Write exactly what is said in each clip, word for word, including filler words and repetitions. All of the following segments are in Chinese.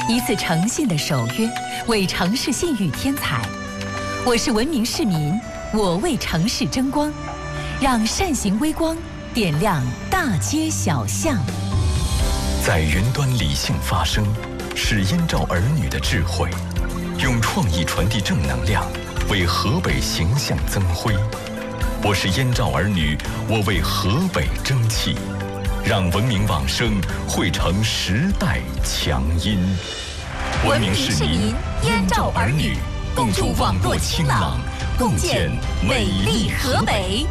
一次诚信的守约，为城市信誉添彩。我是文明市民，我为城市争光，让善行微光点亮大街小巷。 在云端理性发声，是燕赵儿女的智慧，用创意传递正能量，为河北形象增辉。我是燕赵儿女，我为河北争气，让文明网声汇成时代强音。 文明市民，燕赵儿女，共筑网络清朗，共建美丽河北。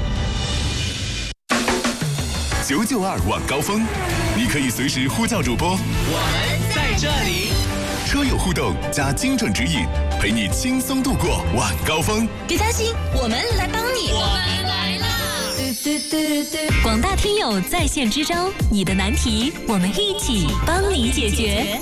九九二晚高峰，你可以随时呼叫主播，我们在这里。 车友互动加精准指引，陪你轻松度过晚高峰。 别担心，我们来帮你。 我们来啦！ 广大听友在线支招，你的难题我们一起帮你解决。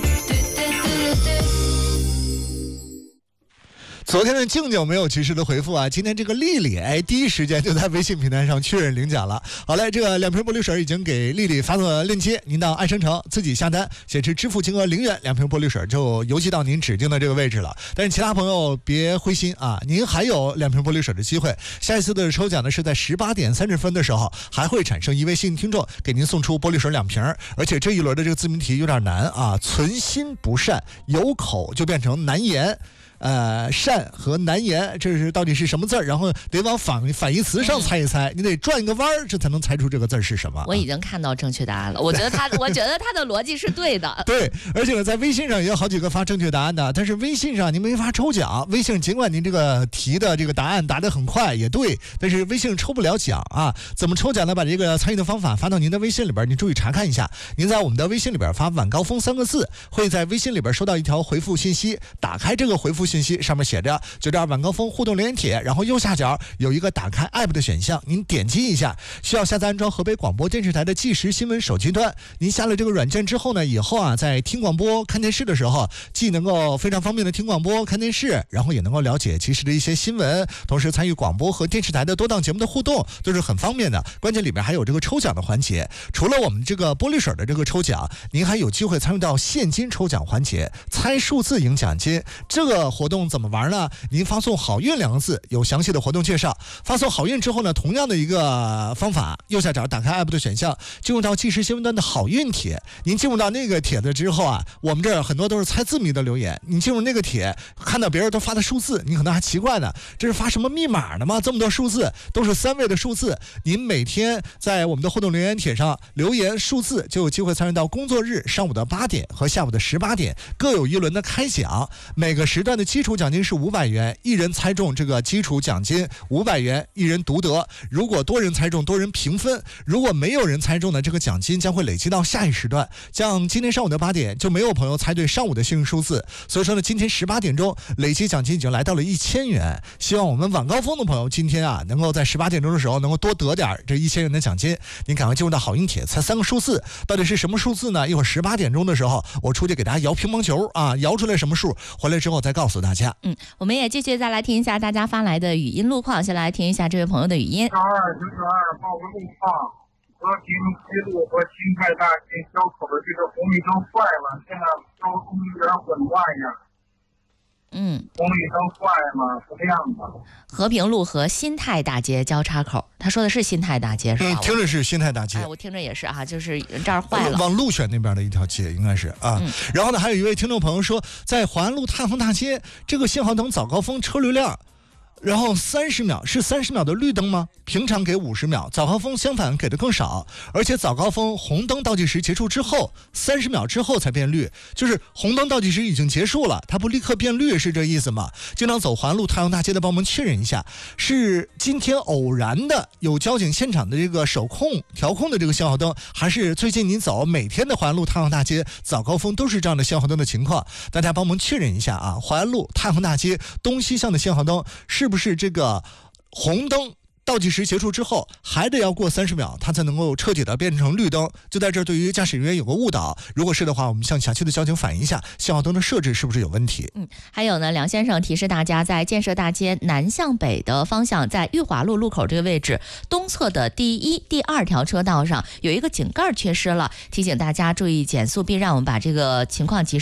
昨天的静静没有及时的回复啊，今天这个丽丽哎，第一时间就在微信平台上确认领奖了。好嘞，这个两瓶玻璃水已经给丽丽发了链接，您到爱商城自己下单，显示支付金额零元，两瓶玻璃水就邮寄到您指定的这个位置了。但是其他朋友别灰心啊，您还有两瓶玻璃水的机会。下一次的抽奖呢是在十八点三十分的时候，还会产生一位幸运听众给您送出玻璃水两瓶，而且这一轮的这个自命题有点难啊，存心不善，有口就变成难言。呃，善和难言，这是到底是什么字儿？然后得往反反义词上猜一猜，嗯、你得转一个弯儿，这才能猜出这个字儿是什么。 我已经看到正确答案了，我觉得他，我觉得他的逻辑是对的。 对，而且呢，在微信上也有好几个发正确答案的，但是微信上您没法抽奖。微信尽管您这个题的这个答案答得很快，也对，但是微信抽不了奖啊。怎么抽奖呢？把这个参与的方法发到您的微信里边，您注意查看一下。您在我们的微信里边发“晚高峰”三个字，会在微信里边收到一条回复信息，打开这个回复信息，上面写着就这晚高峰互动留言帖，然后右下角有一个打开 app 的选项，您点击一下，需要下载安装河北广播电视台的即时新闻手机端。您下了这个软件之后呢，以后啊在听广播看电视的时候，既能够非常方便的听广播看电视，然后也能够了解及时的一些新闻，同时参与广播和电视台的多档节目的互动，都是很方便的。关键里面还有这个抽奖的环节，除了我们这个玻璃水的这个抽奖，您还有机会参与到现金抽奖环节，猜数字赢奖金。这个活动怎么玩呢？您发送好运两个字，有详细的活动介绍。发送好运之后呢，同样的一个方法，右下角打开 app 的选项，进入到即时新闻端的好运帖。您进入到那个帖子之后啊，我们这儿很多都是猜字谜的留言。你进入那个帖，看到别人都发的数字，你可能还奇怪呢，这是发什么密码呢吗？这么多数字都是三位的数字。您每天在我们的互动留言帖上留言数字，就有机会参与到工作日上午的八点和下午的十八点各有一轮的开奖。每个时段的基础奖金是五百元，一人猜中这个基础奖金五百元，一人独得。如果多人猜中，多人平分；如果没有人猜中呢，这个奖金将会累积到下一时段。像今天上午的八点就没有朋友猜对上午的幸运数字，所以说呢，今天十八点钟累积奖金已经来到了一千元。希望我们晚高峰的朋友今天啊，能够在十八点钟的时候能够多得点这一千元的奖金。您赶快进入到好运帖，猜三个数字，到底是什么数字呢？一会儿十八点钟的时候，我出去给大家摇乒乓球啊，摇出来什么数，回来之后再告诉大家。 嗯，我们也继续再来听一下大家发来的语音路况，先来听一下这位朋友的语音。 九二九九二报个路况，和平西路和新泰大街交口的这个红绿灯坏了，现在交通有点混乱呀。 嗯， 红绿灯坏嘛，不亮的。 和平路和新泰大街交叉口，他说的是新泰大街是吧？ 嗯，听着是新泰大街。 哎，我听着也是啊，就是这儿坏了。 往鹿选那边的一条街应该是啊。嗯、然后呢，还有一位听众朋友说，在华安路太行大街这个信号灯早高峰车流量。然后三十秒是三十秒的绿灯吗？平常给五十秒，早高峰相反给的更少，而且早高峰红灯倒计时结束之后，三十秒之后才变绿，就是红灯倒计时已经结束了，它不立刻变绿，是这意思吗？经常走环路太阳大街的帮我们确认一下，是今天偶然的有交警现场的这个手控调控的这个信号灯，还是最近你走每天的环路太阳大街早高峰都是这样的信号灯的情况？大家帮我们确认一下啊，环路太阳大街东西向的信号灯是不是不是这个红灯倒计时结束之后还得要过三十秒它才能够彻底的变成绿灯，就在这儿对于驾驶人员有个误导，如果是的话我们向辖区的交警反映一下信号灯的设置是不是有问题。 嗯，还有呢，梁先生提示大家，在建设大街南向北的方向，在裕华路路口这个位置东侧的第一第二条车道上有一个井盖缺失了，提醒大家注意减速避让。我们把这个情况及时